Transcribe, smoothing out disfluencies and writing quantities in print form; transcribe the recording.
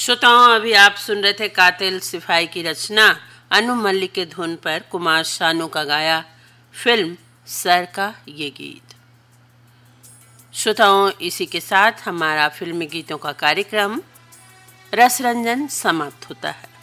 श्रोताओं, अभी आप सुन रहे थे कातिल सिपाही की रचना अनु मल्लिक के धुन पर कुमार शानू का गाया फिल्म सर का ये गीत। श्रोताओं, इसी के साथ हमारा फिल्मी गीतों का कार्यक्रम रसरंजन समाप्त होता है।